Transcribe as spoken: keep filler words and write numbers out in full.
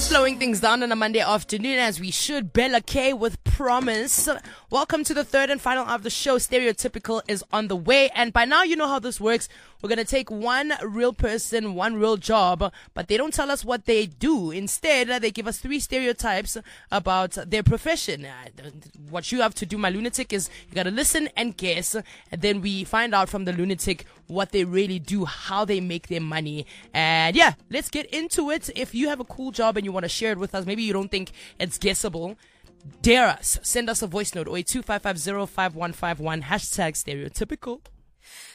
Slowing things down on a Monday afternoon as we should. Bella K with Promise. Welcome to the third and final of the show. Stereotypical is on the way. And by now you know how this works. We're going to take one real person, one real job, but they don't tell us what they do. Instead, they give us three stereotypes about their profession. What you have to do, my lunatic, is you got to listen and guess. And then we find out from the lunatic what they really do, how they make their money. And yeah, let's get into it. If you have a cool job and you want to share it with us, maybe you don't think it's guessable, dare us. Send us a voice note, oh eight two five five zero five one five one, hashtag stereotypical.